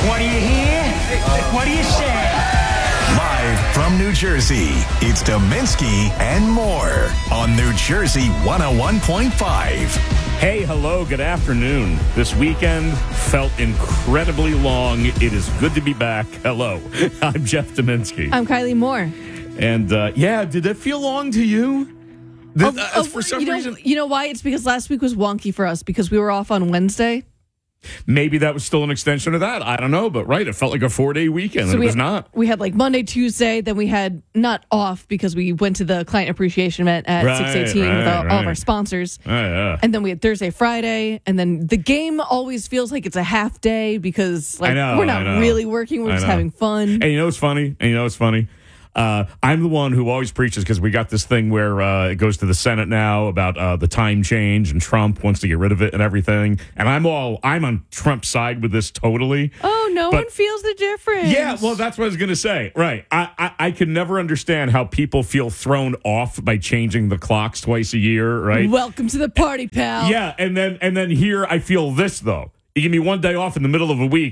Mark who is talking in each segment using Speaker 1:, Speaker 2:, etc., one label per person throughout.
Speaker 1: What do you hear? What do you say?
Speaker 2: Live from New Jersey, it's Dominski and more on New Jersey 101.5.
Speaker 3: Hey, hello, good afternoon. This weekend felt incredibly long. It is good to be back. Hello, I'm Jeff Dominski.
Speaker 4: I'm Kylie Moore.
Speaker 3: And did it feel long to you? For some reason.
Speaker 4: You know why? It's because last week was wonky for us because we were off on Wednesday.
Speaker 3: Maybe that was still an extension of that. I don't know, but right, it felt like a 4-day weekend. So it was not.
Speaker 4: We had like Monday, Tuesday, then we had not off because we went to the client appreciation event at 618 with all of our sponsors. And then we had Thursday, Friday, and then the game always feels like it's a half day because we're not really working, we're just having fun.
Speaker 3: And you know what's funny? I'm the one who always preaches because we got this thing where it goes to the Senate now about the time change and Trump wants to get rid of it and everything. And I'm on Trump's side with this totally.
Speaker 4: Oh, no one feels the difference.
Speaker 3: Yeah, well, that's what I was going to say. Right. I can never understand how people feel thrown off by changing the clocks twice a year, right?
Speaker 4: Welcome to the party, pal.
Speaker 3: Yeah, and then here I feel this, though. You give me one day off in the middle of a week.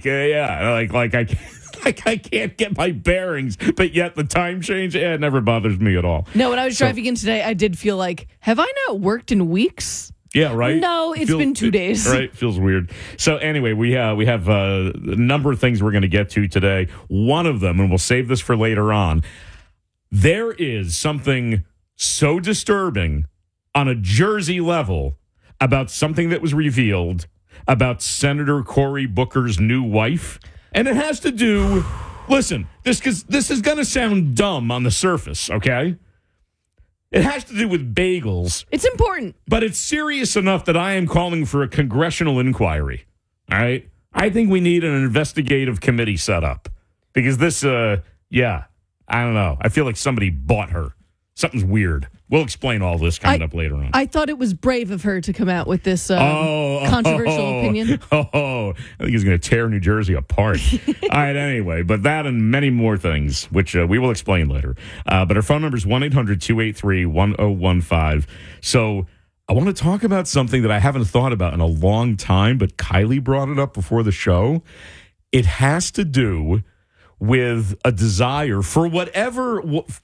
Speaker 3: I can't get my bearings, but yet the time change, it never bothers me at all.
Speaker 4: No, when I was driving in today, I did feel like, have I not worked in weeks?
Speaker 3: Yeah, right?
Speaker 4: No, it's been 2 days.
Speaker 3: Right, feels weird. So anyway, we have a number of things we're going to get to today. One of them, and we'll save this for later on, there is something so disturbing on a Jersey level about something that was revealed about Senator Cory Booker's new wife. And it has to do, listen, this is going to sound dumb on the surface, okay? It has to do with bagels.
Speaker 4: It's important.
Speaker 3: But it's serious enough that I am calling for a congressional inquiry, all right? I think we need an investigative committee set up. Because this, I don't know. I feel like somebody bought her. Something's weird. We'll explain all this coming up later on.
Speaker 4: I thought it was brave of her to come out with this controversial opinion.
Speaker 3: I think he's going to tear New Jersey apart. All right, anyway, but that and many more things, which we will explain later. But our phone number is 1-800-283-1015. So I want to talk about something that I haven't thought about in a long time, but Kylie brought it up before the show. It has to do with a desire for whatever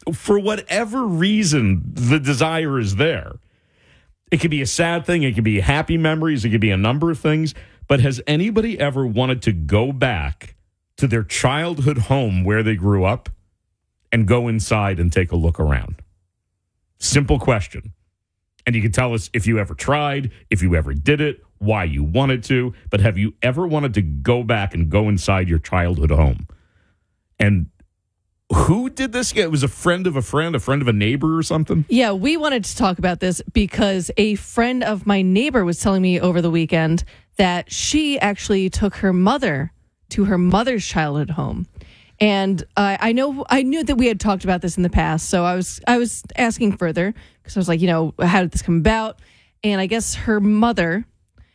Speaker 3: reason the desire is there. It could be a sad thing. It could be happy memories. It could be a number of things. But has anybody ever wanted to go back to their childhood home where they grew up and go inside and take a look around? Simple question. And you can tell us if you ever tried, if you ever did it, why you wanted to. But have you ever wanted to go back and go inside your childhood home? And who did this? It was a friend of a neighbor or something?
Speaker 4: Yeah, we wanted to talk about this because a friend of my neighbor was telling me over the weekend that she actually took her mother to her mother's childhood home. And I knew that we had talked about this in the past, so I was asking further because I was like, how did this come about? And I guess her mother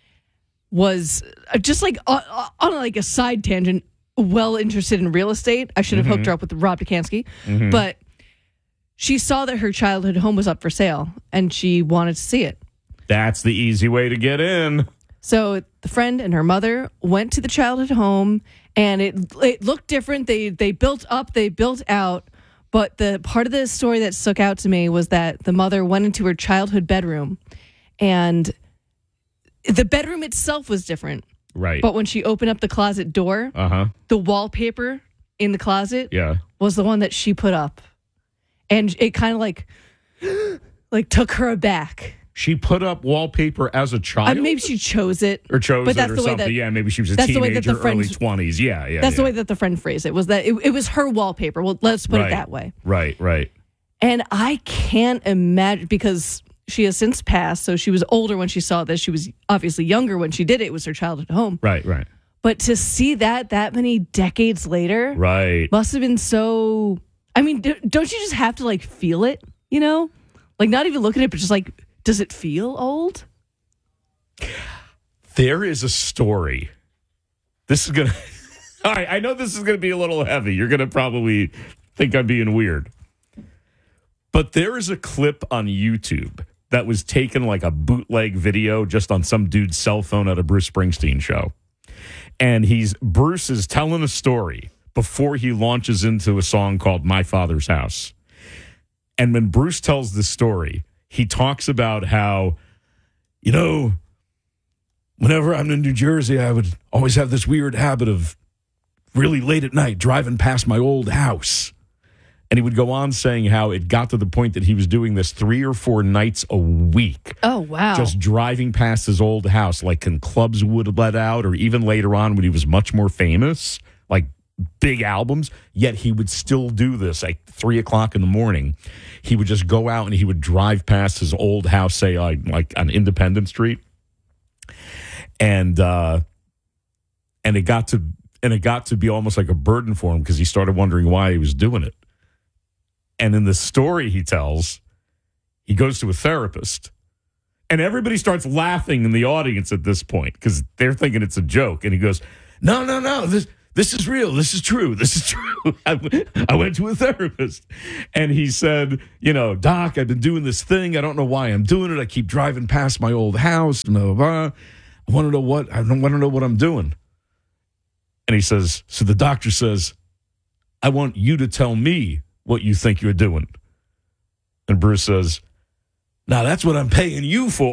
Speaker 4: was just like on like a side tangent, well interested in real estate. I should have hooked her up with Rob Dekanski. But she saw that her childhood home was up for sale, and she wanted to see it.
Speaker 3: That's the easy way to get in.
Speaker 4: So the friend and her mother went to the childhood home, and it looked different. They built up, they built out. But the part of the story that stuck out to me was that the mother went into her childhood bedroom, and the bedroom itself was different.
Speaker 3: Right.
Speaker 4: But when she opened up the closet door, the wallpaper in the closet was the one that she put up. And it kind of like took her aback.
Speaker 3: She put up wallpaper as a child?
Speaker 4: Maybe she chose it.
Speaker 3: Or chose it or something. Maybe she was a teenager, early 20s. Yeah.
Speaker 4: That's the way that the friend phrased it, was that it was her wallpaper. Well, let's put it that way.
Speaker 3: Right.
Speaker 4: And I can't imagine, because she has since passed, so she was older when she saw this. She was obviously younger when she did it. It was her childhood home.
Speaker 3: Right.
Speaker 4: But to see that many decades later, must have been so... I mean, don't you just have to, like, feel it, Like, not even look at it, but just, like, does it feel old?
Speaker 3: There is a story. This is going to... All right, I know this is going to be a little heavy. You're going to probably think I'm being weird. But there is a clip on YouTube that was taken like a bootleg video just on some dude's cell phone at a Bruce Springsteen show. And Bruce is telling a story before he launches into a song called My Father's House. And when Bruce tells this story, he talks about how, whenever I'm in New Jersey, I would always have this weird habit of really late at night driving past my old house. And he would go on saying how it got to the point that he was doing this 3 or 4 nights a week.
Speaker 4: Oh, wow.
Speaker 3: Just driving past his old house, like when clubs would let out, or even later on when he was much more famous, like big albums. Yet he would still do this like 3 o'clock in the morning. He would just go out and he would drive past his old house, say like on Independence Street. And it got to be almost like a burden for him because he started wondering why he was doing it. And in the story he tells, he goes to a therapist. And everybody starts laughing in the audience at this point because they're thinking it's a joke. And he goes, no, this is real. This is true. This is true. I went to a therapist. And he said, Doc, I've been doing this thing. I don't know why I'm doing it. I keep driving past my old house. Blah, blah, blah. I want to know what I'm doing. And he says, so the doctor says, I want you to tell me what you think you're doing. And Bruce says, now that's what I'm paying you for.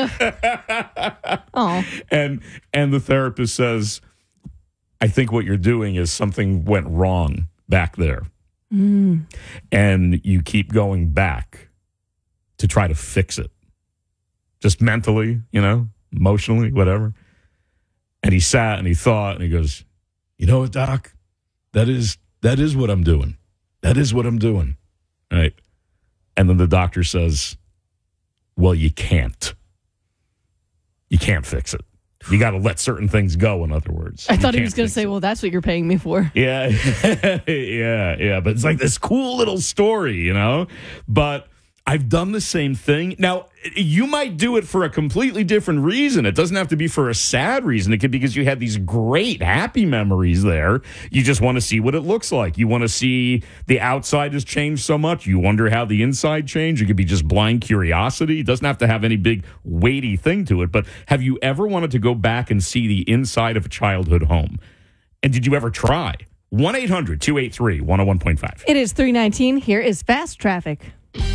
Speaker 4: Oh.
Speaker 3: And the therapist says, I think what you're doing is something went wrong back there. And you keep going back to try to fix it. Just mentally, emotionally, whatever. And he sat and he thought and he goes, you know what, Doc? That is what I'm doing. That is what I'm doing. Right. And then the doctor says, well, you can't. You can't fix it. You got to let certain things go, in other words.
Speaker 4: I thought he was going to say, well, that's what you're paying me for.
Speaker 3: Yeah. yeah. But it's like this cool little story, But I've done the same thing. Now, you might do it for a completely different reason. It doesn't have to be for a sad reason. It could be because you had these great, happy memories there. You just want to see what it looks like. You want to see the outside has changed so much. You wonder how the inside changed. It could be just blind curiosity. It doesn't have to have any big, weighty thing to it. But have you ever wanted to go back and see the inside of a childhood home? And did you ever try? 1-800-283-101.5.
Speaker 4: It is 3:19. Here is Fast Traffic.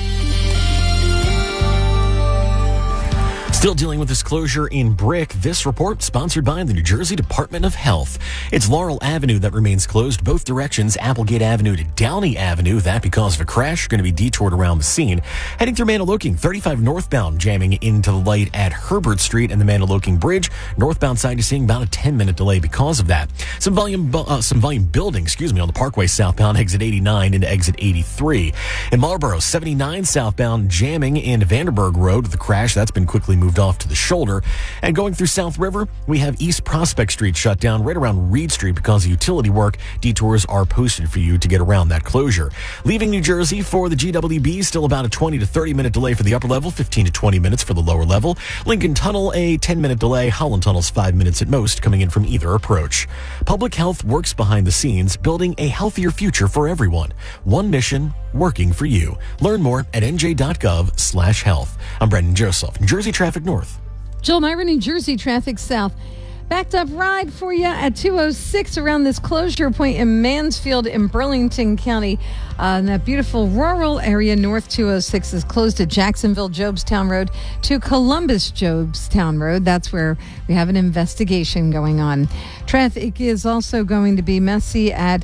Speaker 5: Still dealing with this closure in Brick. This report sponsored by the New Jersey Department of Health. It's Laurel Avenue that remains closed both directions, Applegate Avenue to Downey Avenue. That because of a crash, going to be detoured around the scene. Heading through Maniloking, 35 northbound jamming into the light at Herbert Street and the Maniloking Bridge. Northbound side is seeing about a 10-minute delay because of that. Some volume building, on the Parkway southbound, exit 89 into exit 83. In Marlboro, 79 southbound jamming into Vanderburg Road. The crash, that's been quickly moved off to the shoulder. And going through South River, we have East Prospect Street shut down right around Reed Street because of utility work. Detours are posted for you to get around that closure. Leaving New Jersey for the GWB, still about a 20 to 30 minute delay for the upper level, 15 to 20 minutes for the lower level. Lincoln Tunnel, a 10-minute delay. Holland Tunnel's 5 minutes at most coming in from either approach. Public health works behind the scenes, building a healthier future for everyone. One mission, working for you. Learn more at nj.gov/health. I'm Brendan Joseph, New Jersey Traffic North.
Speaker 6: Jill Myra, New Jersey Traffic South. Backed up ride for you at 206 around this closure point in Mansfield in Burlington County. In that beautiful rural area, North 206 is closed at Jacksonville Jobestown Road to Columbus Jobestown Road. That's where we have an investigation going on. Traffic is also going to be messy at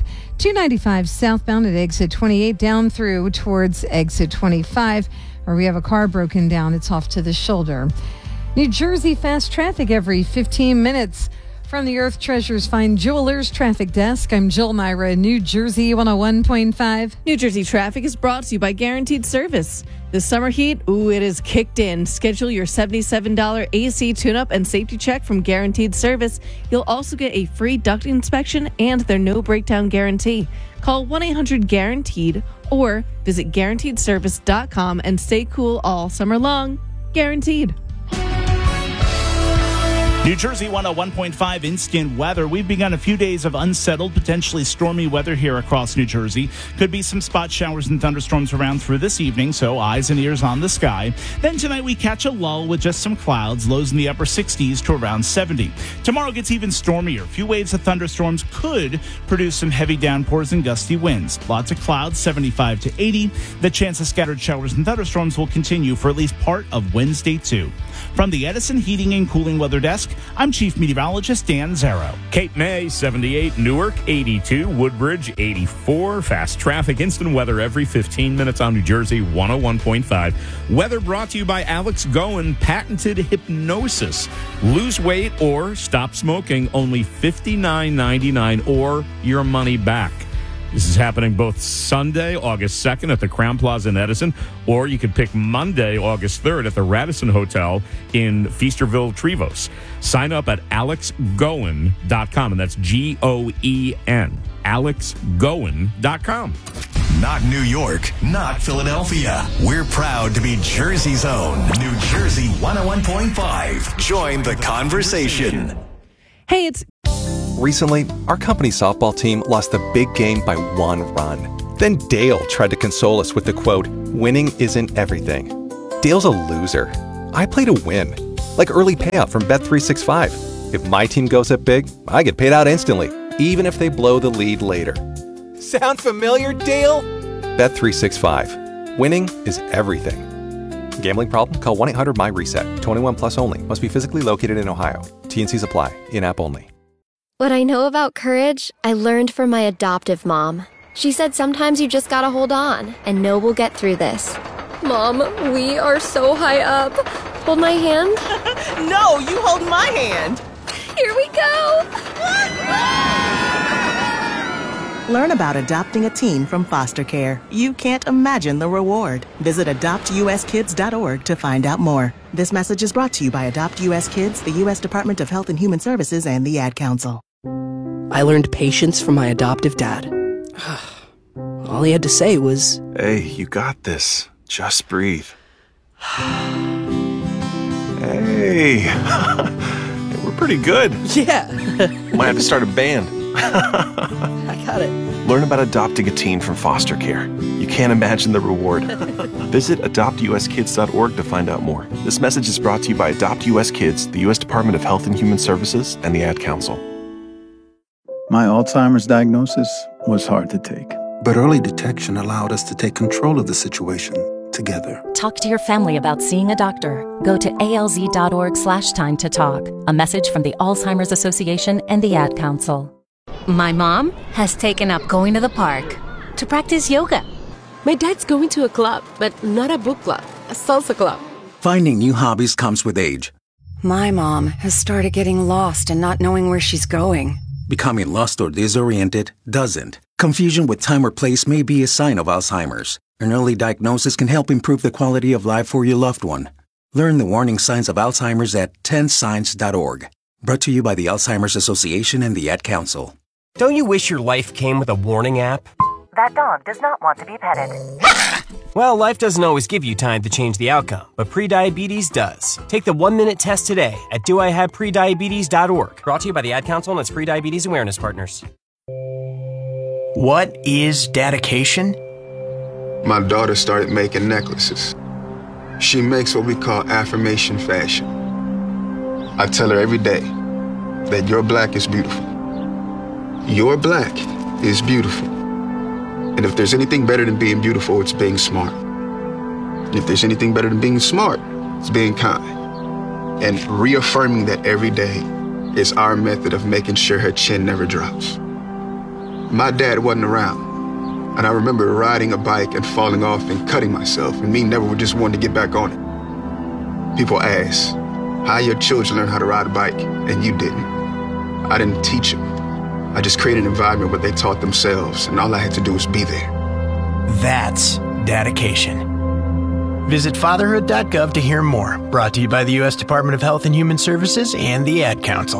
Speaker 6: 295 southbound at exit 28 down through towards exit 25, where we have a car broken down. It's off to the shoulder. New Jersey fast traffic every 15 minutes. From the Earth Treasures Fine Jewelers Traffic Desk, I'm Jill Myra, New Jersey 101.5.
Speaker 4: New Jersey Traffic is brought to you by Guaranteed Service. The summer heat, it is kicked in. Schedule your $77 AC tune-up and safety check from Guaranteed Service. You'll also get a free duct inspection and their no breakdown guarantee. Call 1-800-GUARANTEED or visit guaranteedservice.com and stay cool all summer long. Guaranteed.
Speaker 7: New Jersey 101.5 instant weather. We've begun a few days of unsettled, potentially stormy weather here across New Jersey. Could be some spot showers and thunderstorms around through this evening, so eyes and ears on the sky. Then tonight we catch a lull with just some clouds, lows in the upper 60s to around 70. Tomorrow gets even stormier. A few waves of thunderstorms could produce some heavy downpours and gusty winds. Lots of clouds, 75 to 80. The chance of scattered showers and thunderstorms will continue for at least part of Wednesday, too. From the Edison Heating and Cooling Weather Desk, I'm Chief Meteorologist Dan Zarrow.
Speaker 3: Cape May, 78. Newark, 82. Woodbridge, 84. Fast traffic, instant weather every 15 minutes on New Jersey 101.5. Weather brought to you by Alex Goen, patented hypnosis. Lose weight or stop smoking, only $59.99 or your money back. This is happening both Sunday, August 2nd at the Crowne Plaza in Edison, or you could pick Monday, August 3rd at the Radisson Hotel in Feasterville, Trevose. Sign up at alexgoen.com, and that's Goen, alexgoen.com.
Speaker 2: Not New York, not Philadelphia. We're proud to be Jersey's own New Jersey 101.5. Join the conversation.
Speaker 4: Hey, it's
Speaker 8: Recently, our company softball team lost a big game by 1 run. Then Dale tried to console us with the quote, "Winning isn't everything." Dale's a loser. I play to win. Like early payout from Bet365. If my team goes up big, I get paid out instantly, even if they blow the lead later. Sound familiar, Dale? Bet365. Winning is everything. Gambling problem? Call 1-800-MY-RESET. 21 plus only. Must be physically located in Ohio. T&Cs apply. In-app only.
Speaker 9: What I know about courage, I learned from my adoptive mom. She said sometimes you just gotta hold on and know we'll get through this. Mom, we are so high up. Hold my hand.
Speaker 10: No, you hold my hand.
Speaker 9: Here we go.
Speaker 10: Learn about adopting a teen from foster care. You can't imagine the reward. Visit adoptuskids.org to find out more. This message is brought to you by Adopt US Kids, the U.S. Department of Health and Human Services, and the Ad Council.
Speaker 11: I learned patience from my adoptive dad. All he had to say was,
Speaker 12: "Hey, you got this. Just breathe." Hey, we're pretty good.
Speaker 11: Yeah.
Speaker 12: Might have to start a band.
Speaker 11: I got it.
Speaker 12: Learn about adopting a teen from foster care. You can't imagine the reward. Visit adoptuskids.org to find out more. This message is brought to you by Adopt US Kids, the U.S. Department of Health and Human Services, and the Ad Council.
Speaker 13: My Alzheimer's diagnosis was hard to take.
Speaker 14: But early detection allowed us to take control of the situation together.
Speaker 15: Talk to your family about seeing a doctor. Go to alz.org/time to talk. A message from the Alzheimer's Association and the Ad Council.
Speaker 16: My mom has taken up going to the park to practice yoga. My dad's going to a club, but not a book club, a salsa club.
Speaker 14: Finding new hobbies comes with age.
Speaker 17: My mom has started getting lost and not knowing where she's going.
Speaker 14: Becoming lost or disoriented doesn't. Confusion with time or place may be a sign of Alzheimer's. An early diagnosis can help improve the quality of life for your loved one. Learn the warning signs of Alzheimer's at 10signs.org. Brought to you by the Alzheimer's Association and the Ad Council.
Speaker 18: Don't you wish your life came with a warning app?
Speaker 19: That dog does not want to be petted.
Speaker 18: Well, life doesn't always give you time to change the outcome, but prediabetes does. Take the 1-minute test today at doihaveprediabetes.org. Brought to you by the Ad Council and its Prediabetes Awareness Partners.
Speaker 20: What is dedication?
Speaker 21: My daughter started making necklaces. She makes what we call affirmation fashion. I tell her every day that your black is beautiful. Your black is beautiful. And if there's anything better than being beautiful, it's being smart. And if there's anything better than being smart, it's being kind. And reaffirming that every day is our method of making sure her chin never drops. My dad wasn't around. And I remember riding a bike and falling off and cutting myself, and me never just wanting to get back on it. People ask, how your children learn how to ride a bike, and you didn't. I didn't teach them. I just created an environment where they taught themselves, and all I had to do was be there.
Speaker 20: That's dedication. Visit fatherhood.gov to hear more. Brought to you by the U.S. Department of Health and Human Services and the Ad Council.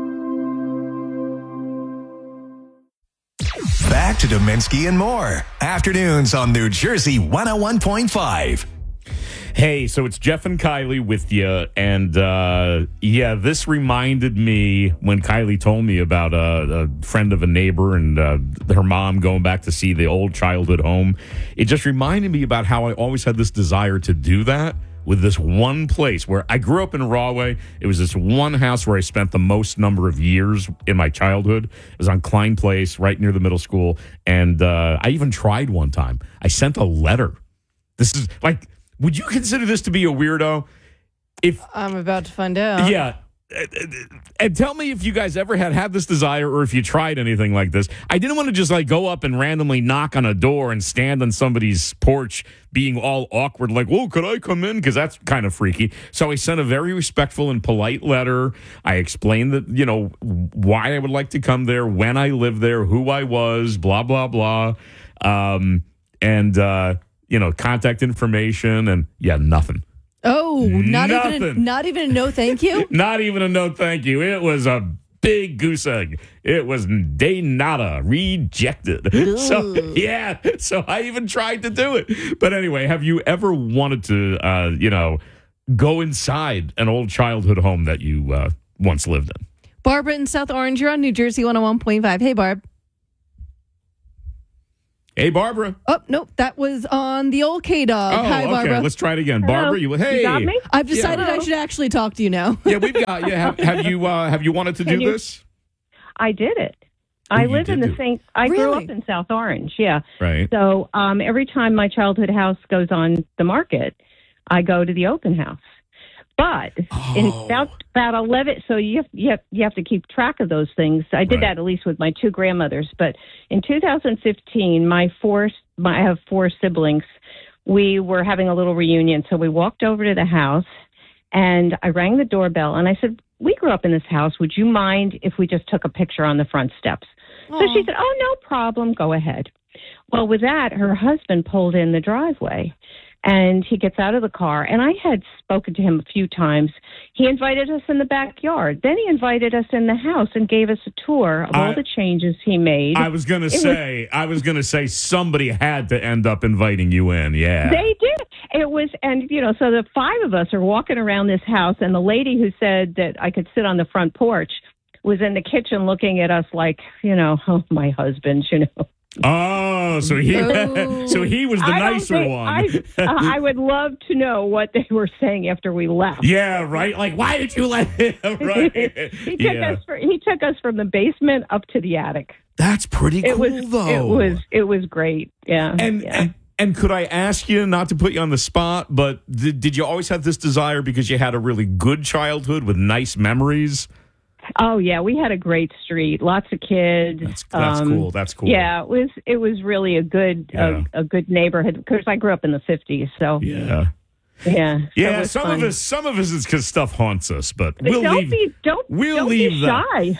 Speaker 2: Back to Dominski and more. Afternoons on New Jersey 101.5.
Speaker 3: Hey, so it's Jeff and Kylie with you, and this reminded me when Kylie told me about a friend of a neighbor and her mom going back to see the old childhood home. It just reminded me about how I always had this desire to do that with this one place where I grew up in Rahway. It was this one house where I spent the most number of years in my childhood. It was on Klein Place, right near the middle school, and I even tried one time. I sent a letter. This is like... Would you consider this to be a weirdo? If
Speaker 4: I'm about to find out.
Speaker 3: Yeah. And tell me if you guys ever had this desire or if you tried anything like this. I didn't want to just like go up and randomly knock on a door and stand on somebody's porch being all awkward like, "Whoa, could I come in?" Because that's kind of freaky. So I sent a very respectful and polite letter. I explained that, why I would like to come there, when I lived there, who I was, blah, blah, blah. Contact information, and nothing.
Speaker 4: Oh, not even a no thank you?
Speaker 3: Not even a no thank you. It was a big goose egg. It was de nada, rejected. So I even tried to do it. But anyway, have you ever wanted to, go inside an old childhood home that you once lived in?
Speaker 4: Barbara in South Orange, you're on New Jersey 101.5. Hey, Barb.
Speaker 3: Hey, Barbara.
Speaker 4: Oh, nope. That was on the old K-Dog.
Speaker 3: Oh,
Speaker 4: Hi, Barbara.
Speaker 3: Okay. Let's try it again.
Speaker 4: Hello.
Speaker 3: Barbara, hey.
Speaker 4: You got me? I've decided I should actually talk to you now.
Speaker 3: Yeah, we've got you. Have you wanted to do this?
Speaker 1: I did it. I live in the same. I grew up in South Orange. Yeah.
Speaker 3: Right.
Speaker 1: So every time my childhood house goes on the market, I go to the open house. But in about 11, so you have to keep track of those things. I did that at least with my two grandmothers. But in 2015, I have four siblings. We were having a little reunion, so we walked over to the house, and I rang the doorbell, and I said, "We grew up in this house. Would you mind if we just took a picture on the front steps?" So she said, "Oh, no problem. Go ahead." Well, with that, her husband pulled in the driveway. And he gets out of the car, and I had spoken to him a few times. He invited us in the backyard. Then he invited us in the house and gave us a tour of all the changes he made.
Speaker 3: I was going to say somebody had to end up inviting you in. Yeah.
Speaker 1: They did. It was, and so the five of us are walking around this house, and the lady who said that I could sit on the front porch was in the kitchen looking at us like, oh, my husband,
Speaker 3: Oh, so he was the nicer one.
Speaker 1: I would love to know what they were saying after we left.
Speaker 3: Yeah, right. Like, why did you let him? Right.
Speaker 1: He took us from the basement up to the attic.
Speaker 3: That's pretty cool, though.
Speaker 1: It was great. Yeah.
Speaker 3: And could I ask you, not to put you on the spot, but did you always have this desire because you had a really good childhood with nice memories?
Speaker 1: Oh yeah, we had a great street, lots of kids.
Speaker 3: That's cool. That's cool.
Speaker 1: Yeah, it was really a good neighborhood. Of course, I grew up in the 50s, so
Speaker 3: yeah. Some of us it's because stuff haunts us, but
Speaker 1: don't be shy.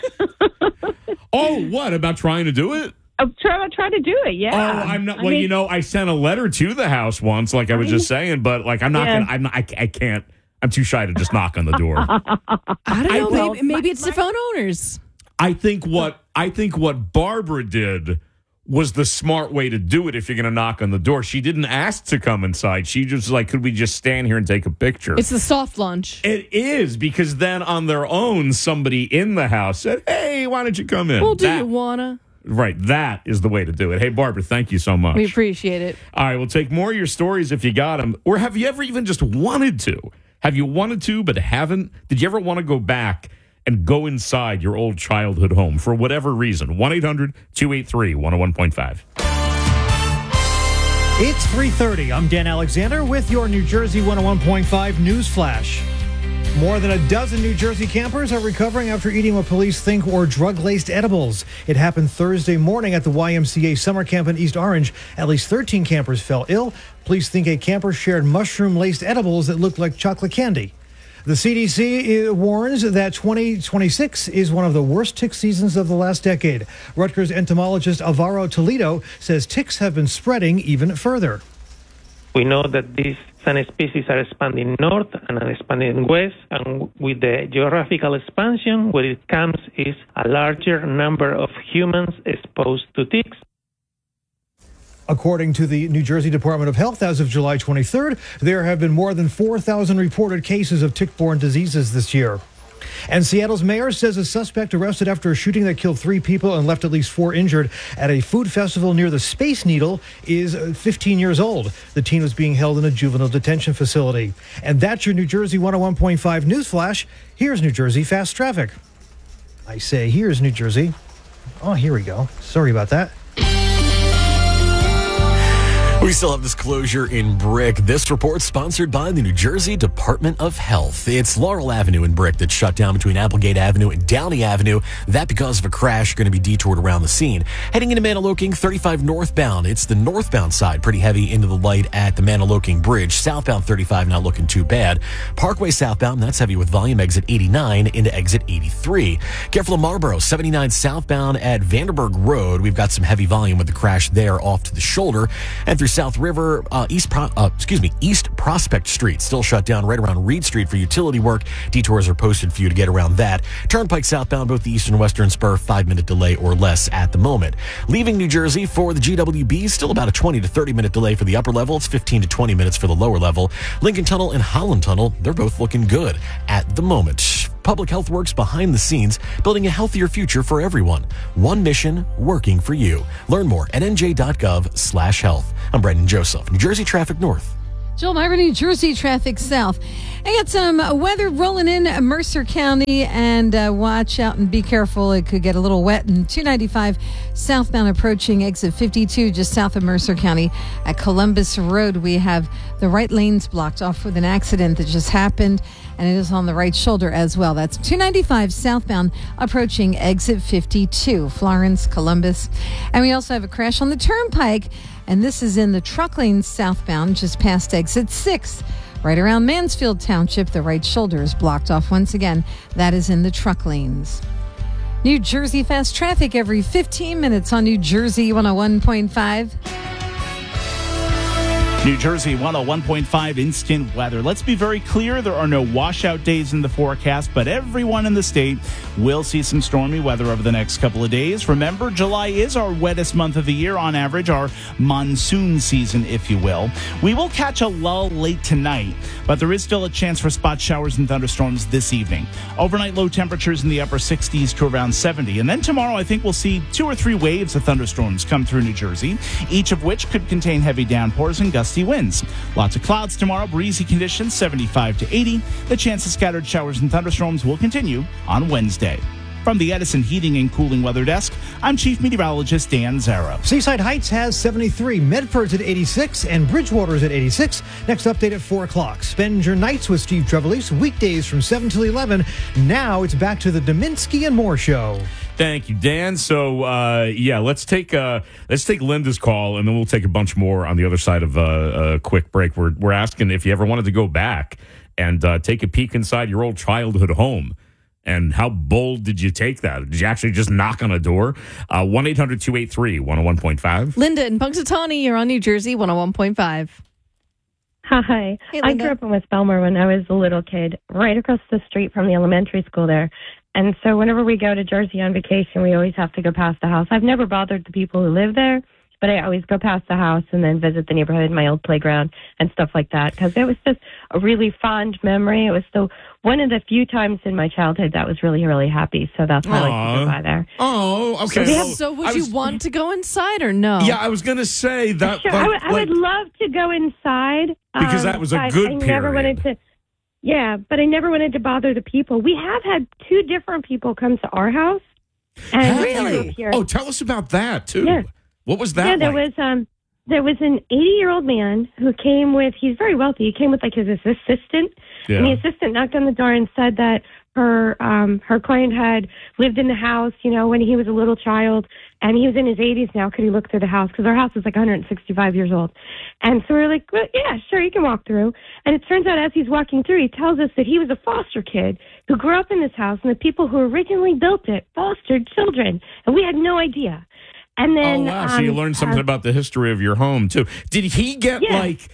Speaker 3: Oh, what about trying to do it?
Speaker 1: Try to do it. Yeah.
Speaker 3: Oh, I'm not. I sent a letter to the house once, like I was just saying, but like I'm not gonna. I can't. I'm too shy to just knock on the door.
Speaker 4: I don't know. Maybe it's the phone owners.
Speaker 3: I think what Barbara did was the smart way to do it if you're going to knock on the door. She didn't ask to come inside. She just like, could we just stand here and take a picture?
Speaker 4: It's the soft launch.
Speaker 3: It is, because then on their own, somebody in the house said, "Hey, why don't you come in?"
Speaker 4: Well, do you wanna?
Speaker 3: Right, that is the way to do it. Hey, Barbara, thank you so much.
Speaker 4: We appreciate it.
Speaker 3: All right, we'll take more of your stories if you got them. Or have you ever even just wanted to? Have you wanted to but haven't? Did you ever want to go back and go inside your old childhood home for whatever reason? 1-800-283-101.5.
Speaker 22: It's 3:30. I'm Dan Alexander with your New Jersey 101.5 News Flash. More than a dozen New Jersey campers are recovering after eating what police think were drug-laced edibles. It happened Thursday morning at the YMCA summer camp in East Orange. At least 13 campers fell ill. Police think a camper shared mushroom-laced edibles that looked like chocolate candy. The CDC warns that 2026 is one of the worst tick seasons of the last decade. Rutgers entomologist Alvaro Toledo says ticks have been spreading even further.
Speaker 23: We know that these species are expanding north and are expanding west, and with the geographical expansion, where it comes is a larger number of humans exposed to ticks.
Speaker 22: According to the New Jersey Department of Health, as of July 23rd, there have been more than 4,000 reported cases of tick-borne diseases this year. And Seattle's mayor says a suspect arrested after a shooting that killed 3 people and left at least 4 injured at a food festival near the Space Needle is 15 years old. The teen was being held in a juvenile detention facility. And that's your New Jersey 101.5 News Flash. Here's New Jersey Fast Traffic. I say, here's New Jersey. Oh, here we go. Sorry about that.
Speaker 5: We still have this closure in Brick. This report sponsored by the New Jersey Department of Health. It's Laurel Avenue in Brick that's shut down between Applegate Avenue and Downey Avenue. That because of a crash, you're going to be detoured around the scene. Heading into Maniloking, 35 northbound. It's the northbound side, pretty heavy into the light at the Maniloking Bridge. Southbound 35 not looking too bad. Parkway southbound, that's heavy with volume exit 89 into exit 83. Careful of Marlboro, 79 southbound at Vanderburg Road. We've got some heavy volume with the crash there off to the shoulder. And through South River, East Prospect Street, still shut down right around Reed Street for utility work. Detours are posted for you to get around that. Turnpike southbound, both the east and western spur, 5-minute delay or less at the moment. Leaving New Jersey for the GWB, still about a 20 to 30-minute delay for the upper level. It's 15 to 20 minutes for the lower level. Lincoln Tunnel and Holland Tunnel, they're both looking good at the moment. Public Health Works behind the scenes, building a healthier future for everyone. One mission, working for you. Learn more at nj.gov/health. I'm Brendan Joseph, New Jersey Traffic North.
Speaker 6: Jill Myra, New Jersey Traffic South. I got some weather rolling in Mercer County, and watch out and be careful. It could get a little wet. And 295 southbound approaching exit 52 just south of Mercer County. At Columbus Road, we have the right lanes blocked off with an accident that just happened, and it is on the right shoulder as well. That's 295 southbound approaching exit 52, Florence, Columbus. And we also have a crash on the Turnpike, and this is in the truck lane southbound just past exit 6. Right around Mansfield Township, the right shoulder is blocked off once again. That is in the truck lanes. New Jersey Fast Traffic every 15 minutes on New Jersey 101.5.
Speaker 7: New Jersey 101.5 instant weather. Let's be very clear, there are no washout days in the forecast, but everyone in the state will see some stormy weather over the next couple of days. Remember, July is our wettest month of the year on average, our monsoon season, if you will. We will catch a lull late tonight, but there is still a chance for spot showers and thunderstorms this evening. Overnight low temperatures in the upper 60s to around 70. And then tomorrow, I think we'll see 2 or 3 waves of thunderstorms come through New Jersey, each of which could contain heavy downpours and gusty winds. Lots of clouds tomorrow, breezy conditions, 75 to 80. The chance of scattered showers and thunderstorms will continue on Wednesday. From the Edison Heating and Cooling Weather Desk, I'm Chief Meteorologist Dan Zarrow.
Speaker 22: Seaside Heights has 73, Medford's at 86, and Bridgewater's at 86. Next update at 4 o'clock. Spend your nights with Steve Trevelise, weekdays from 7 till 11. Now it's back to the Dominski and Moore Show.
Speaker 3: Thank you, Dan. So, let's take Linda's call, and then we'll take a bunch more on the other side of a quick break. We're asking if you ever wanted to go back and take a peek inside your old childhood home. And how bold did you take that? Did you actually just knock on a door? 1-800-283-101.5.
Speaker 4: Linda in Punxsutawney, you're on New Jersey 101.5.
Speaker 24: Hi.
Speaker 4: Hey,
Speaker 24: I grew up in West Belmar when I was a little kid, right across the street from the elementary school there. And so whenever we go to Jersey on vacation, we always have to go past the house. I've never bothered the people who live there, but I always go past the house and then visit the neighborhood, my old playground, and stuff like that, because it was just a really fond memory. It was one of the few times in my childhood that was really, really happy. So that's why I like to go by there.
Speaker 3: Oh, okay.
Speaker 4: So would you want to go inside or no?
Speaker 3: Yeah, I was going to say that.
Speaker 24: Sure, I would love to go inside.
Speaker 3: Because that was a good period.
Speaker 24: Never wanted to. Yeah, but I never wanted to bother the people. We have had 2 different people come to our house. And
Speaker 3: really? Oh, tell us about that, too.
Speaker 24: Yeah.
Speaker 3: What was that
Speaker 24: there
Speaker 3: like?
Speaker 24: There was an 80-year-old man who came with, he's very wealthy, he came with like his assistant.
Speaker 3: Yeah.
Speaker 24: And the assistant knocked on the door and said that her client had lived in the house, when he was a little child, and he was in his 80s now. Could he look through the house? Because our house is like 165 years old. And so we were like, well, yeah, sure, you can walk through. And it turns out as he's walking through, he tells us that he was a foster kid who grew up in this house, and the people who originally built it fostered children. And we had no idea. And then,
Speaker 3: so you learned something about the history of your home too. Did he get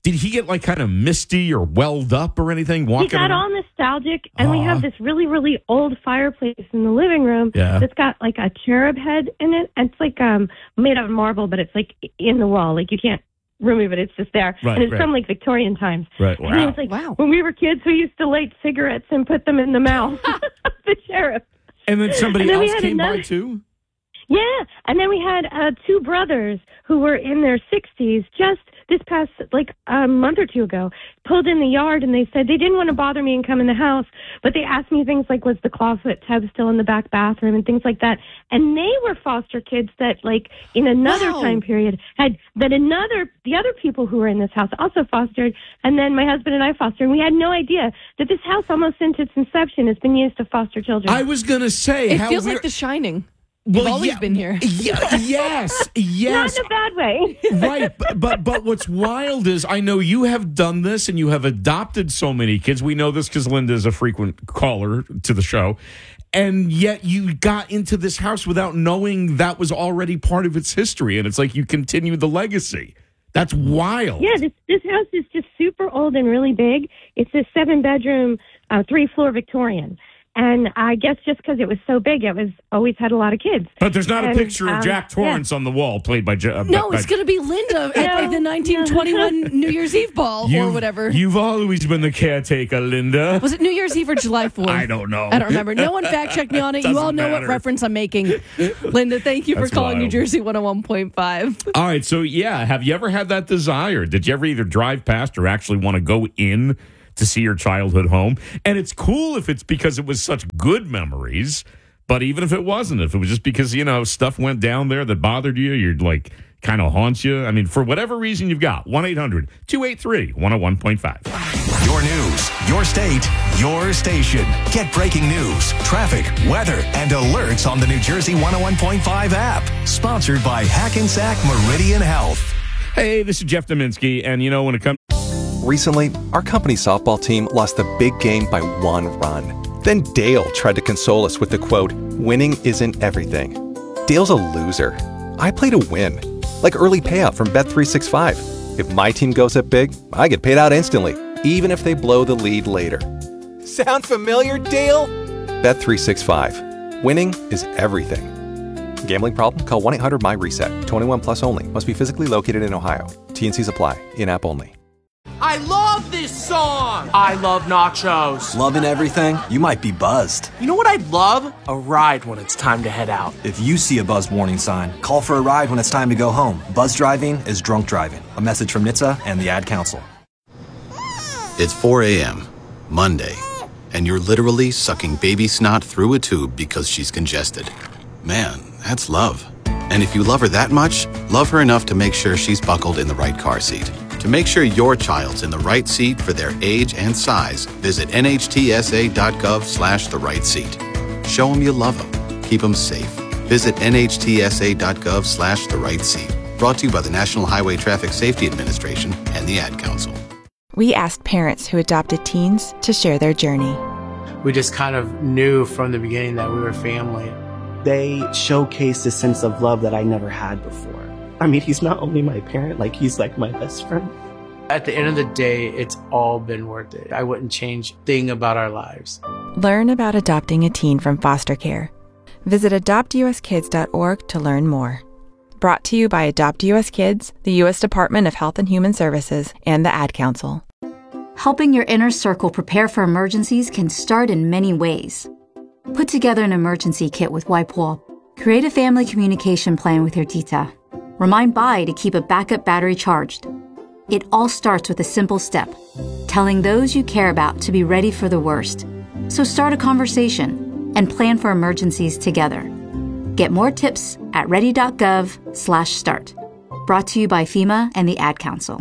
Speaker 3: Did he get like kind of misty or welled up or anything?
Speaker 24: He got all nostalgic, and we have this really, really old fireplace in the living room that's got like a cherub head in it. And it's like made of marble, but it's like in the wall. Like you can't remove it. It's just there.
Speaker 3: Right,
Speaker 24: and it's from like Victorian times.
Speaker 3: Right.
Speaker 24: And it was like, when we were kids, we used to light cigarettes and put them in the mouth of the cherub.
Speaker 3: And then somebody else came by too?
Speaker 24: Yeah. And then we had two brothers who were in their 60s just this past, like, a month or two ago, pulled in the yard, and they said they didn't want to bother me and come in the house, but they asked me things like, was the clawfoot tub still in the back bathroom and things like that. And they were foster kids that, like, in another time period the other people who were in this house also fostered, and then my husband and I fostered, and we had no idea that this house, almost since its inception, has been used to foster children.
Speaker 3: I was going to say,
Speaker 4: it feels like The Shining. You've always been here.
Speaker 3: Yes.
Speaker 24: Not in a bad way.
Speaker 3: Right. But what's wild is I know you have done this and you have adopted so many kids. We know this because Linda is a frequent caller to the show. And yet you got into this house without knowing that was already part of its history. And it's like you continue the legacy. That's wild.
Speaker 24: Yeah, this house is just super old and really big. It's a 7-bedroom, 3-floor Victorian. And I guess just because it was so big, it was always had a lot of kids.
Speaker 3: But there's not a picture of Jack Torrance on the wall, played by...
Speaker 4: No, it's going to be Linda at the 1921 New Year's Eve ball or whatever.
Speaker 3: You've always been the caretaker, Linda.
Speaker 4: Was it New Year's Eve or July 4th?
Speaker 3: I don't know.
Speaker 4: I don't remember. No one fact-checked me on it. You all know what reference I'm making. Linda, thank you for calling New Jersey 101.5.
Speaker 3: All right, so have you ever had that desire? Did you ever either drive past or actually want to go in to see your childhood home? And it's cool if it's because it was such good memories, but even if it wasn't, if it was just because, stuff went down there that bothered you, you're like, kind of haunts you. I mean, for whatever reason you've got, 1-800-283-101.5.
Speaker 2: Your news, your state, your station. Get breaking news, traffic, weather, and alerts on the New Jersey 101.5 app. Sponsored by Hackensack Meridian Health.
Speaker 3: Hey, this is Jeff Dominski, and when it comes...
Speaker 8: Recently, our company softball team lost a big game by 1 run. Then Dale tried to console us with the quote, "Winning isn't everything." Dale's a loser. I play to win. Like early payout from Bet365. If my team goes up big, I get paid out instantly, even if they blow the lead later. Sound familiar, Dale? Bet365. Winning is everything. Gambling problem? Call 1-800-MY-RESET. 21 plus only. Must be physically located in Ohio. T&Cs apply. In-app only.
Speaker 9: I love this song! I love nachos.
Speaker 10: Loving everything? You might be buzzed.
Speaker 9: You know what I'd love? A ride when it's time to head out.
Speaker 10: If you see a buzz warning sign, call for a ride when it's time to go home. Buzz driving is drunk driving. A message from NHTSA and the Ad Council.
Speaker 11: It's 4 a.m., Monday, and you're literally sucking baby snot through a tube because she's congested. Man, that's love. And if you love her that much, love her enough to make sure she's buckled in the right car seat. To make sure your child's in the right seat for their age and size, visit nhtsa.gov/the right seat. Show them you love them. Keep them safe. Visit nhtsa.gov/the right seat. Brought to you by the National Highway Traffic Safety Administration and the Ad Council.
Speaker 25: We asked parents who adopted teens to share their journey.
Speaker 26: We just kind of knew from the beginning that we were family.
Speaker 27: They showcased a sense of love that I never had before. I mean, he's not only my parent, he's like my best friend.
Speaker 26: At the end of the day, it's all been worth it. I wouldn't change a thing about our lives.
Speaker 25: Learn about adopting a teen from foster care. Visit adoptuskids.org to learn more. Brought to you by Adopt US Kids, the U.S. Department of Health and Human Services, and the Ad Council.
Speaker 28: Helping your inner circle prepare for emergencies can start in many ways. Put together an emergency kit with WIPOL. Create a family communication plan with your tita. Remind Bai to keep a backup battery charged. It all starts with a simple step, telling those you care about to be ready for the worst. So start a conversation and plan for emergencies together. Get more tips at ready.gov/start. Brought to you by FEMA and the Ad Council.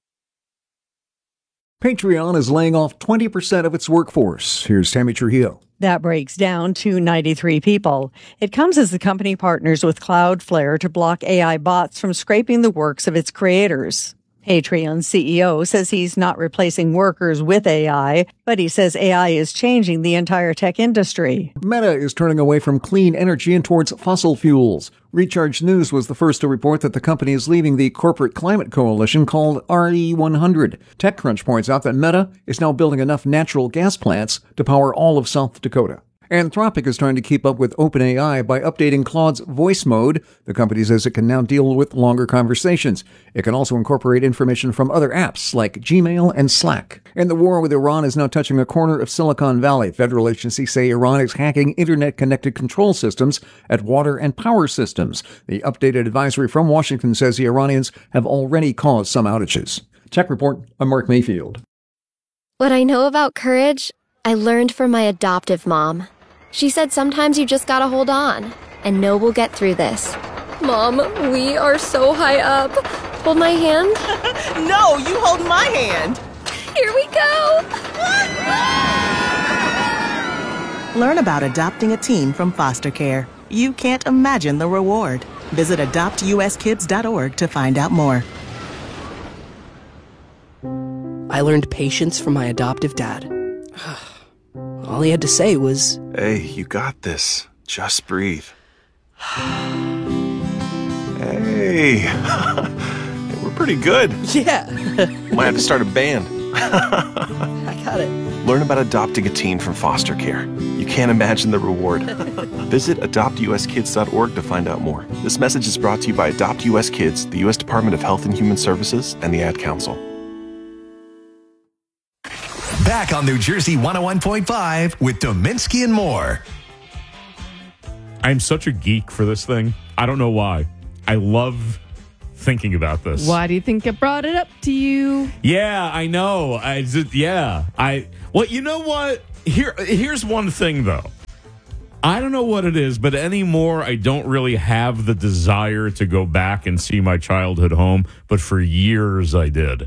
Speaker 29: Patreon is laying off 20% of its workforce. Here's Tammy Trujillo.
Speaker 30: That breaks down to 93 people. It comes as the company partners with Cloudflare to block AI bots from scraping the works of its creators. Patreon CEO says he's not replacing workers with AI, but he says AI is changing the entire tech industry.
Speaker 29: Meta is turning away from clean energy and towards fossil fuels. Recharge News was the first to report that the company is leaving the corporate climate coalition called RE100. TechCrunch points out that Meta is now building enough natural gas plants to power all of South Dakota. Anthropic is trying to keep up with OpenAI by updating Claude's voice mode. The company says it can now deal with longer conversations. It can also incorporate information from other apps like Gmail and Slack. And the war with Iran is now touching a corner of Silicon Valley. Federal agencies say Iran is hacking internet-connected control systems at water and power systems. The updated advisory from Washington says the Iranians have already caused some outages. Tech Report, I'm Mark Mayfield.
Speaker 12: What I know about courage, I learned from my adoptive mom. She said sometimes you just gotta hold on and know we'll get through this. Mom, we are so high up. Hold my hand.
Speaker 9: No, you hold my hand.
Speaker 12: Here we go.
Speaker 13: Learn about adopting a teen from foster care. You can't imagine the reward. Visit adoptuskids.org to find out more.
Speaker 14: I learned patience from my adoptive dad. All he had to say was,
Speaker 15: "Hey, you got this. Just breathe." Hey, we're pretty good.
Speaker 14: Yeah.
Speaker 15: Might have to start a band.
Speaker 14: I got it.
Speaker 15: Learn about adopting a teen from foster care. You can't imagine the reward. Visit adoptuskids.org to find out more. This message is brought to you by Adopt US Kids, the U.S. Department of Health and Human Services, and the Ad Council.
Speaker 2: Back on New Jersey 101.5 with Dominski and more.
Speaker 3: I'm such a geek for this thing. I don't know why. I love thinking about this.
Speaker 4: Why do you think I brought it up to you?
Speaker 3: Yeah, I know. Well, you know what? Here's one thing, though. I don't know what it is, but anymore, I don't really have the desire to go back and see my childhood home. But for years, I did.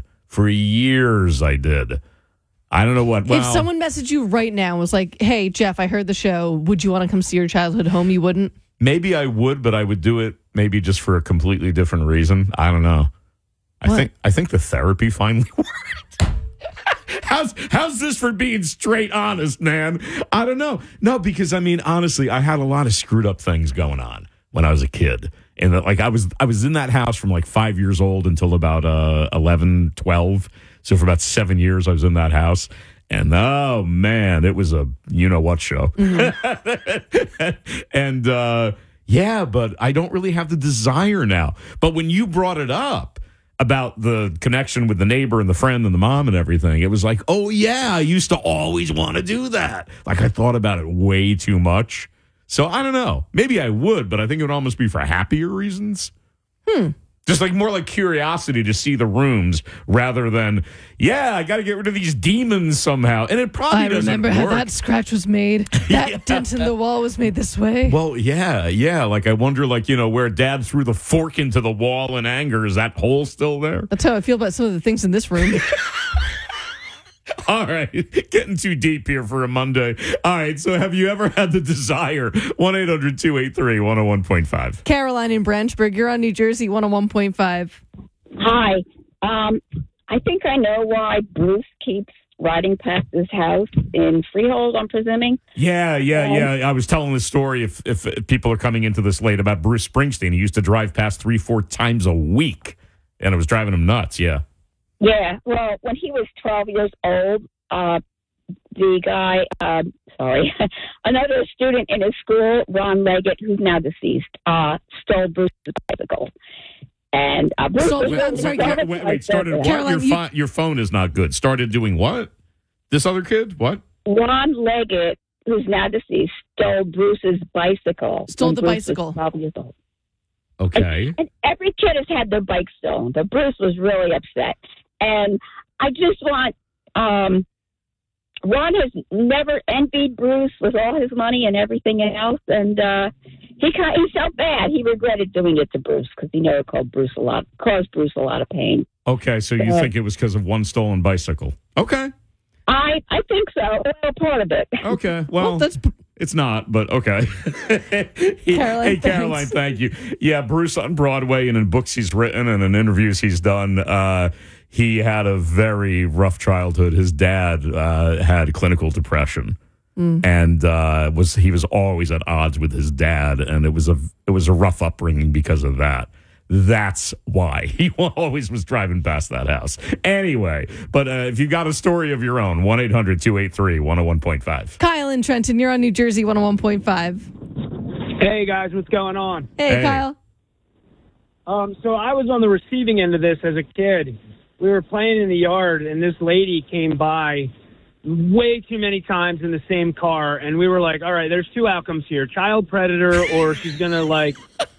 Speaker 3: I don't know what. Well,
Speaker 4: if someone messaged you right now and was like, "Hey, Jeff, I heard the show. Would you want to come see your childhood home?" You wouldn't?
Speaker 3: Maybe I would, but I would do it maybe just for a completely different reason. I don't know. I think the therapy finally worked. How's this for being straight honest, man? I don't know. No, because I mean, honestly, I had a lot of screwed up things going on when I was a kid. And like I was in that house from like 5 years old until about 11, 12. So for about 7 years, I was in that house. And, oh, man, it was a you-know-what show. Mm-hmm. And, yeah, but I don't really have the desire now. But when you brought it up about the connection with the neighbor and the friend and the mom and everything, it was like, oh, yeah, I used to always want to do that. Like, I thought about it way too much. So I don't know. Maybe I would, but I think it would almost be for happier reasons. Just like more like curiosity to see the rooms rather than, I got to get rid of these demons somehow. And it probably doesn't
Speaker 4: remember
Speaker 3: work.
Speaker 4: how that scratch was made. That dent in the wall was made this way.
Speaker 3: Well, yeah. Like I wonder, like, where Dad threw the fork into the wall in anger. Is that hole still there?
Speaker 4: That's how I feel about some of the things in this room.
Speaker 3: All right, getting too deep here for a Monday. All right, so have you ever had the desire? 1-800-283-101.5.
Speaker 4: Caroline in Branchburg, you're on New Jersey 101.5.
Speaker 16: Hi. I think I know why Bruce keeps riding past his house in Freehold, I'm presuming.
Speaker 3: Yeah. I was telling this story, if people are coming into this late, about Bruce Springsteen. He used to drive past 3-4 times a week, and it was driving him nuts, yeah.
Speaker 16: Yeah, well, when he was 12 years old, the guy, another student in his school, Ron Leggett, who's now deceased, stole Bruce's bicycle. And Bruce
Speaker 3: started
Speaker 16: Caroline,
Speaker 3: what? Your phone is not good. Started doing what? This other kid? What?
Speaker 16: Ron Leggett, who's now deceased, stole Bruce's bicycle.
Speaker 4: Stole the bicycle.
Speaker 16: 12 years old.
Speaker 3: Okay.
Speaker 16: And every kid has had their bike stolen, but Bruce was really upset. And I just want, Ron has never envied Bruce with all his money and everything else. And he felt bad. He regretted doing it to Bruce because he never caused Bruce a lot of pain.
Speaker 3: Okay, so you think it was because of one stolen bicycle. Okay.
Speaker 16: I think so. Well, part of it.
Speaker 3: Okay, well It's not, but okay.
Speaker 4: Caroline,
Speaker 3: hey, Caroline, thank you. Yeah, Bruce on Broadway and in books he's written and in interviews he's done, he had a very rough childhood. His dad had clinical depression, and he was always at odds with his dad, and it was a rough upbringing because of that. That's why he always was driving past that house. Anyway, but if you've got a story of your own, 1-800-283-101.5.
Speaker 4: Kyle in Trenton, you're on New Jersey 101.5.
Speaker 1: Hey, guys, what's going on?
Speaker 4: Hey, Kyle.
Speaker 1: So I was on the receiving end of this as a kid. We were playing in the yard, and this lady came by way too many times in the same car, and we were like, all right, there's two outcomes here. Child predator, or she's going to, like...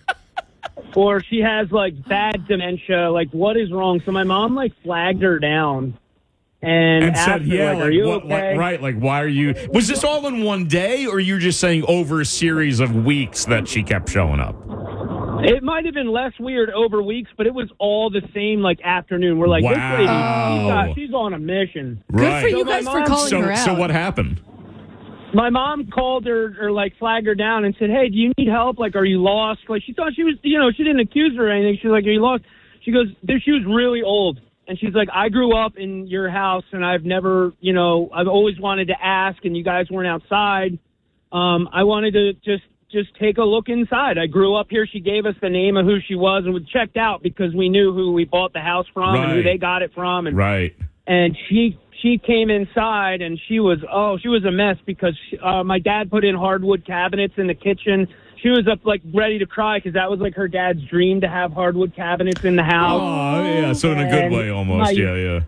Speaker 1: or she has, like, bad dementia. Like, what is wrong? So my mom, like, flagged her down and asked
Speaker 3: said,
Speaker 1: her, like, are you okay?
Speaker 3: Right, like, why are you... Was this all in one day, or you're just saying over a series of weeks that she kept showing up?
Speaker 1: It might have been less weird over weeks, but it was all the same, like, afternoon. We're like, this lady, she's on a mission.
Speaker 4: Good for you guys for calling her out.
Speaker 3: So what happened?
Speaker 1: My mom called her, or like flagged her down and said, hey, do you need help? Like, are you lost? Like, she thought she was, she didn't accuse her or anything. She's like, are you lost? She goes, she was really old. And she's like, I grew up in your house and I've never, I've always wanted to ask and you guys weren't outside. I wanted to just take a look inside. I grew up here. She gave us the name of who she was, and we checked out because we knew who we bought the house from and who they got it from. And, and she came inside, and she was a mess because my dad put in hardwood cabinets in the kitchen. She was up, like, ready to cry because that was, like, her dad's dream to have hardwood cabinets in the house.
Speaker 3: Oh, yeah, so in a good way almost, yeah.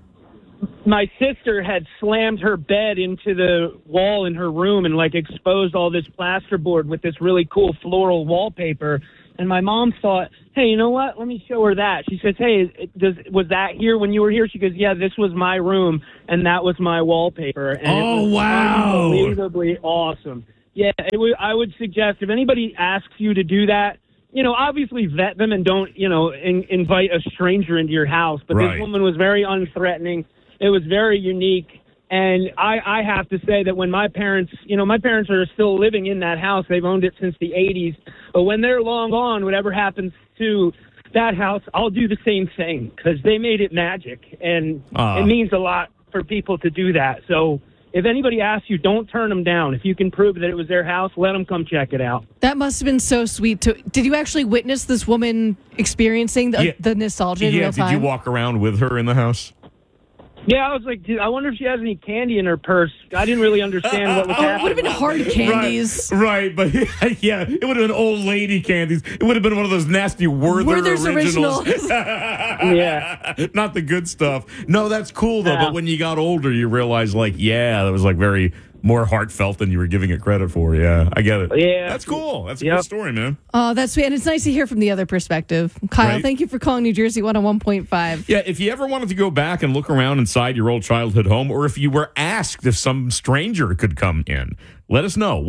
Speaker 1: My sister had slammed her bed into the wall in her room and, like, exposed all this plasterboard with this really cool floral wallpaper. And my mom thought, hey, you know what? Let me show her that. She says, hey, was that here when you were here? She goes, yeah, this was my room, and that was my wallpaper. And it was unbelievably awesome. Yeah, I would suggest if anybody asks you to do that, obviously vet them and don't, invite a stranger into your house. But this woman was very unthreatening. It was very unique. And I have to say that when my parents are still living in that house. They've owned it since the 80s. But when they're long gone, whatever happens to that house, I'll do the same thing because they made it magic. And it means a lot for people to do that. So if anybody asks you, don't turn them down. If you can prove that it was their house, let them come check it out.
Speaker 4: That must have been so sweet. Did you actually witness this woman experiencing the nostalgia in real time?
Speaker 3: Did you walk around with her in the house?
Speaker 1: Yeah, I was like, dude, I wonder if she has any candy in her purse. I didn't really understand what was happening.
Speaker 4: It would have been hard candies.
Speaker 3: Right, but yeah, it would have been old lady candies. It would have been one of those nasty Werther's originals.
Speaker 1: Yeah.
Speaker 3: Not the good stuff. No, that's cool, though. But when you got older, you realize, that was, very more heartfelt than you were giving it credit for. Yeah, I get it.
Speaker 1: Yeah.
Speaker 3: That's cool. That's a good story, man.
Speaker 4: Oh, that's sweet. And it's nice to hear from the other perspective. Kyle, thank you for calling New Jersey 101.5.
Speaker 3: Yeah, if you ever wanted to go back and look around inside your old childhood home, or if you were asked if some stranger could come in, let us know.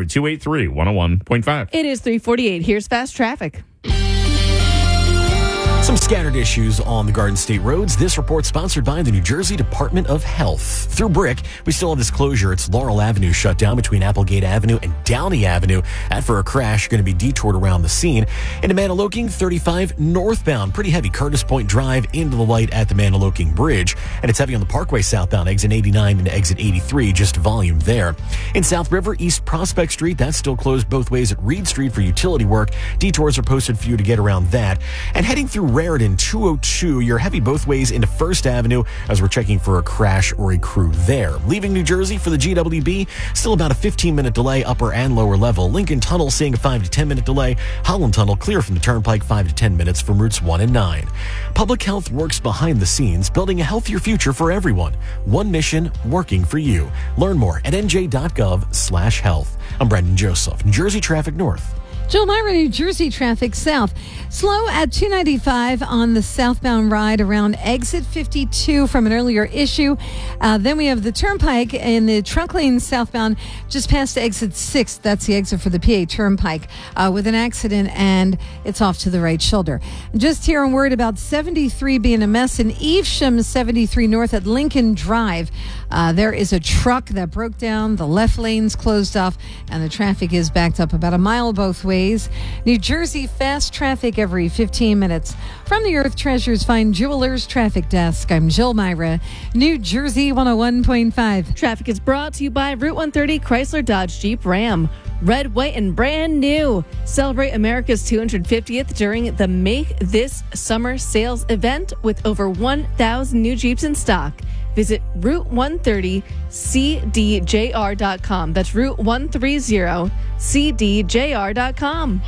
Speaker 3: 1-800-283-101.5.
Speaker 4: It is 3:48. Here's Fast Traffic.
Speaker 5: Some scattered issues on the Garden State roads. This report sponsored by the New Jersey Department of Health. Through Brick, we still have this closure. It's Laurel Avenue shut down between Applegate Avenue and Downey Avenue. For a crash, going to be detoured around the scene. Into Maniloking, 35 northbound. Pretty heavy Curtis Point Drive into the light at the Maniloking Bridge. And it's heavy on the Parkway southbound, exit 89 into exit 83, just volume there. In South River, East Prospect Street, that's still closed both ways at Reed Street for utility work. Detours are posted for you to get around that. And heading through Raritan 202, you're heavy both ways into First Avenue as we're checking for a crash or a crew there. Leaving New Jersey for the GWB, still about a 15-minute delay upper and lower level. Lincoln Tunnel seeing a 5 to 10-minute delay. Holland Tunnel clear from the Turnpike 5 to 10 minutes from routes 1 and 9. Public Health works behind the scenes, building a healthier future for everyone. One mission working for you. Learn more at nj.gov/health. I'm Brendan Joseph, New Jersey Traffic North.
Speaker 6: Joel Myra, New Jersey traffic south. Slow at 295 on the southbound ride around exit 52 from an earlier issue. Then we have the Turnpike in the trunk lane southbound just past exit 6. That's the exit for the PA Turnpike with an accident, and it's off to the right shoulder. Just here on word about 73 being a mess in Evesham, 73 north at Lincoln Drive. There is a truck that broke down. The left lane's closed off, and the traffic is backed up about a mile both ways. New Jersey fast traffic every 15 minutes. From the Earth Treasures Fine Jewelers Traffic Desk, I'm Jill Myra, New Jersey 101.5.
Speaker 4: Traffic is brought to you by Route 130 Chrysler Dodge Jeep Ram. Red, white, and brand new. Celebrate America's 250th during the Make This Summer sales event with over 1,000 new Jeeps in stock. Visit Route130CDJR.com. That's Route130CDJR.com.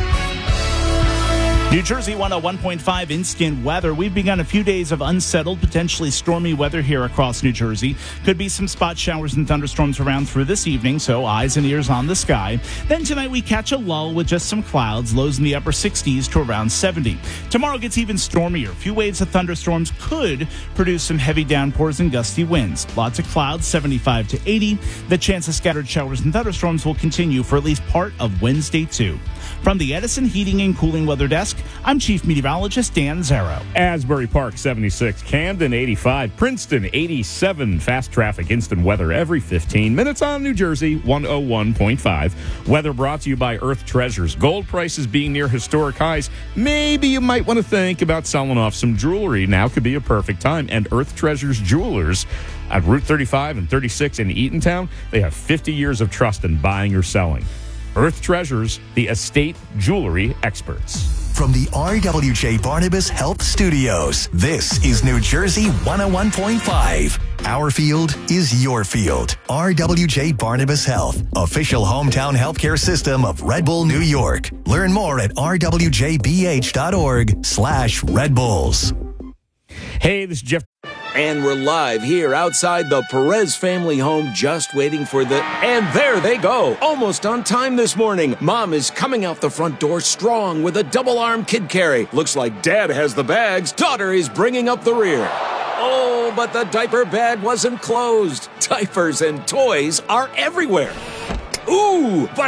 Speaker 7: New Jersey 101.5 instant weather. We've begun a few days of unsettled, potentially stormy weather here across New Jersey. Could be some spot showers and thunderstorms around through this evening, so eyes and ears on the sky. Then tonight we catch a lull with just some clouds, lows in the upper 60s to around 70. Tomorrow gets even stormier. A few waves of thunderstorms could produce some heavy downpours and gusty winds. Lots of clouds, 75 to 80. The chance of scattered showers and thunderstorms will continue for at least part of Wednesday, too. From the Edison Heating and Cooling Weather Desk, I'm Chief Meteorologist Dan Zarrow.
Speaker 3: Asbury Park, 76. Camden, 85. Princeton, 87. Fast traffic instant weather every 15 minutes on New Jersey 101.5. Weather brought to you by Earth Treasures. Gold prices being near historic highs. Maybe you might want to think about selling off some jewelry. Now could be a perfect time. And Earth Treasures Jewelers at Route 35 and 36 in Eatontown, they have 50 years of trust in buying or selling. Earth Treasures, the estate jewelry experts.
Speaker 2: From the RWJ Barnabas Health Studios, this is New Jersey 101.5. Our field is your field. RWJ Barnabas Health, official hometown healthcare system of Red Bull, New York. Learn more at rwjbh.org/Red Bulls.
Speaker 3: Hey, this is Jeff.
Speaker 17: And we're live here outside the Perez family home, just waiting for and there they go, almost on time this morning. Mom is coming out the front door strong with a double-arm kid carry. Looks like Dad has the bags. Daughter is bringing up the rear. Oh, but the diaper bag wasn't closed. Diapers and toys are everywhere. Ooh, but